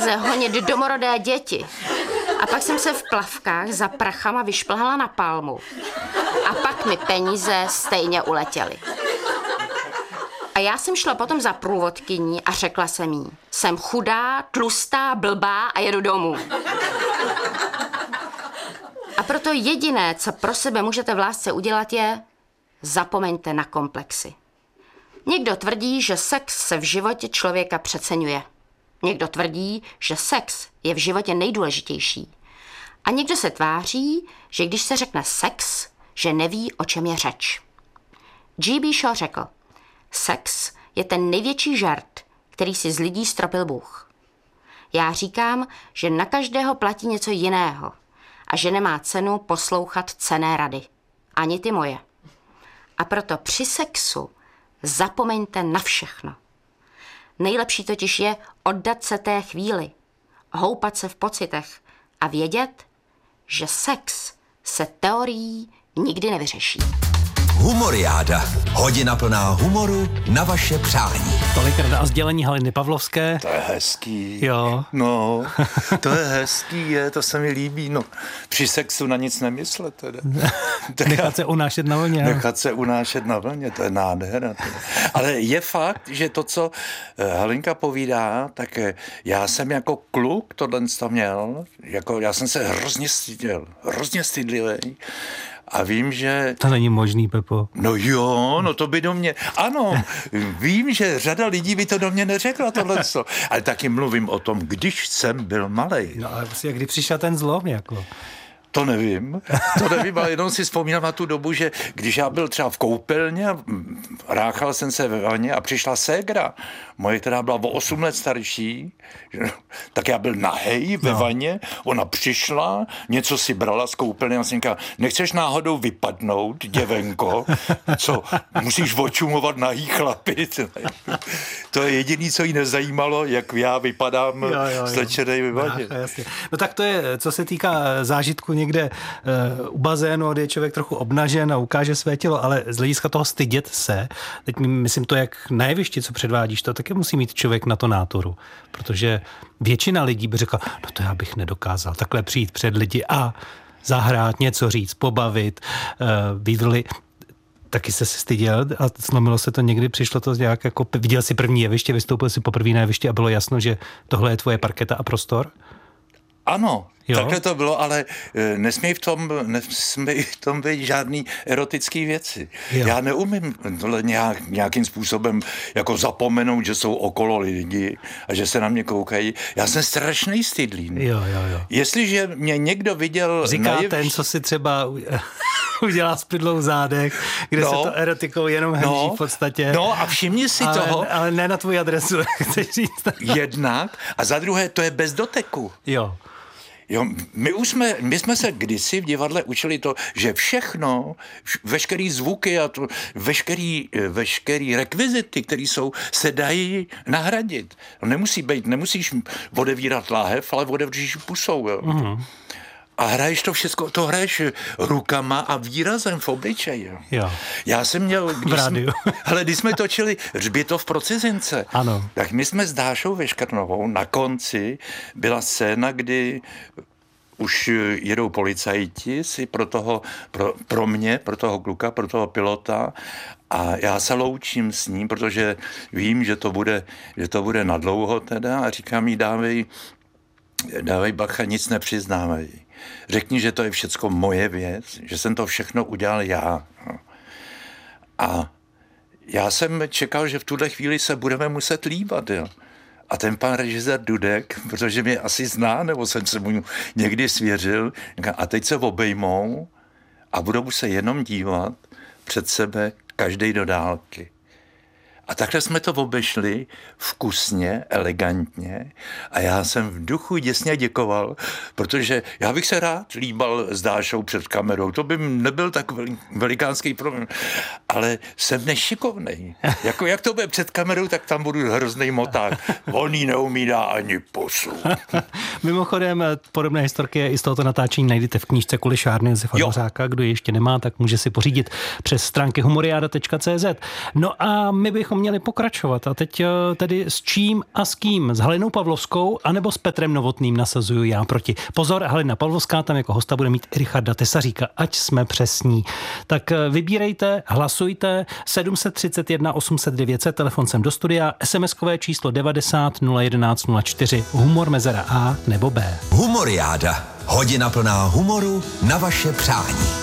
peníze honit domorodé děti. A pak jsem se v plavkách za prachama vyšplhala na palmu. A pak mi peníze stejně uletěly. A já jsem šla potom za průvodkyní a řekla jsem jí, jsem chudá, tlustá, blbá a jedu domů. A proto jediné, co pro sebe můžete v lásce udělat, je zapomeňte na komplexy. Někdo tvrdí, že sex se v životě člověka přeceňuje. Někdo tvrdí, že sex je v životě nejdůležitější. A někdo se tváří, že když se řekne sex, že neví, o čem je řeč. G.B. Shaw řekl, sex je ten největší žert, který si z lidí stropil Bůh. Já říkám, že na každého platí něco jiného a že nemá cenu poslouchat cenné rady. Ani ty moje. A proto při sexu zapomeňte na všechno. Nejlepší totiž je oddat se té chvíli, houpat se v pocitech a vědět, že sex se teorií nikdy nevyřeší. Humoriáda. Hodina plná humoru na vaše přání. Tolik rada a sdělení Haliny Pavlovské. To je hezký. Jo. No, to je hezký, to se mi líbí. No, při sexu na nic nemyslet teda. Nechat se unášet na vlně. Nechat se unášet na vlně, to je nádhera. Ale je fakt, že to, co Halinka povídá, tak já jsem jako kluk tohle měl, jako já jsem se hrozně stydlivý. A vím, že... To není možný, Pepo. No jo, no to by do mě... Ano, vím, že řada lidí by to do mě neřekla tohleto. Ale taky mluvím o tom, když jsem byl malej. No ale kdy přišel ten zlom, jako... To nevím, ale jenom si vzpomínám na tu dobu, že když já byl třeba v koupelně a ráchal jsem se ve vaně a přišla ségra, moje, která byla o 8 let starší, tak já byl nahej ve vaně, ona přišla, něco si brala z koupelny a jsem říkal, nechceš náhodou vypadnout, děvenko, co, musíš očumovat nahý chlapy. To je jediný, co jí nezajímalo, jak já vypadám slečenej ve vaně. No tak to je, co se týká zážitku někde u bazénu, kde je člověk trochu obnažen a ukáže své tělo, ale z hlediska toho stydět se, teď myslím to, jak na jevišti, co předvádíš, to taky musí mít člověk na to náturu, protože většina lidí by řekla, no to já bych nedokázal takhle přijít před lidi a zahrát, něco říct, pobavit, vývrly. Taky se styděl a slomilo se to někdy, přišlo to nějak jako, viděl jsi první jeviště, vystoupil si poprvé na jevišti a bylo jasno, že tohle je tvoje parketa a prostor? Ano, takhle to bylo, ale nesmí v tom být žádný erotický věci. Jo. Já neumím tohle nějakým způsobem jako zapomenout, že jsou okolo lidi a že se na mě koukají. Já jsem strašný stydlín. Jo. Jestliže mě někdo viděl... Říká ten, co si třeba udělá s pidlou v zádech, kde se to erotikou jenom hemží v podstatě. No a všimni si toho. Ale ne na tvou adresu, chceš říct. Jednak a za druhé, to je bez doteku. Jo, my jsme se kdysi v divadle učili to, že všechno, veškerý zvuky a to, veškerý rekvizity, které jsou, se dají nahradit. Nemusíš odevírat láhev, ale otevříš pusou. Jo. Uh-huh. A hraješ to všechno, to hraješ rukama a výrazem v obličeji. Jo. Já jsem měl, když jsme točili Hřbitov pro cizince, ano. Tak my jsme s Dášou Veškrnovou na konci byla scéna, kdy už jedou policajti si pro mě, pro toho kluka, pro toho pilota a já se loučím s ním, protože vím, že to bude nadlouho teda a říkám jí, dávej bacha, nic nepřiznávej. Řekni, že to je všecko moje věc, že jsem to všechno udělal já. A já jsem čekal, že v tuhle chvíli se budeme muset líbat, jo. A ten pan režisér Dudek, protože mě asi zná, nebo jsem se mu někdy svěřil, a teď se obejmou a budou se jenom dívat před sebe každej do dálky. A takhle jsme to obešli vkusně, elegantně a já jsem v duchu děsně děkoval, protože já bych se rád líbal s Dášou před kamerou, to by nebyl tak velikánský problém, ale jsem nešikovnej. Jako jak to bude před kamerou, tak tam budu hrozný moták. On jí neumí dá ani pusu. Mimochodem, podobné historky i z tohoto natáčení najdete v knížce Kulišárny Josefa Dvořáka. Kdo ji ještě nemá, tak může si pořídit přes stránky humoriada.cz. No a my bychom bychom měli pokračovat. A teď tedy s čím a s kým? S Halinou Pavlovskou anebo s Petrem Novotným nasazuju já proti. Pozor, Halina Pavlovská tam jako hosta bude mít Richarda Tesaříka, ať jsme přesní. Tak vybírejte, hlasujte, 731 800 900, telefon sem do studia, SMS-kové číslo 90 011 04, humor mezera A nebo B. Humoriáda. Hodina plná humoru na vaše přání.